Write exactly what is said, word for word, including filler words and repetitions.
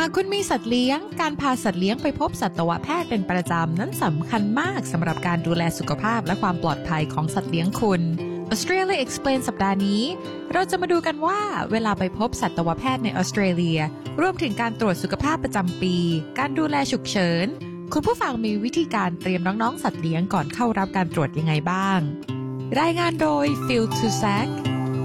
ากคุณมีสัตว์เลี้ยงการพาสัตว์เลี้ยงไปพบสัตวแพทย์เป็นประจำนั้นสำคัญมากสำหรับการดูแลสุขภาพและความปลอดภัยของสัตว์เลี้ยงคุณ Australia Explain สัปดาห์นี้เราจะมาดูกันว่าเวลาไปพบสัตวแพทย์ในออสเตรเลียรวมถึงการตรวจสุขภาพประจำปีการดูแลฉุกเฉินคุณผู้ฟังมีวิธีการเตรียมน้องๆสัตว์เลี้ยงก่อนเข้ารับการตรวจยังไงบ้างรายงานโดย Phil Tusak